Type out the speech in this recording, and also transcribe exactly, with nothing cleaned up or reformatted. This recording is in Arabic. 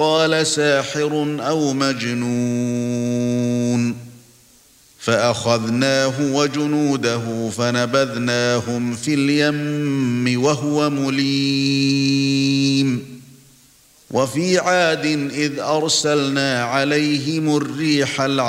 قال ساحر أو مجنون فأخذناه وجنوده فنبذناهم في اليم وهو مليم وفي عاد إذ أرسلنا عليهم الريح العاصفة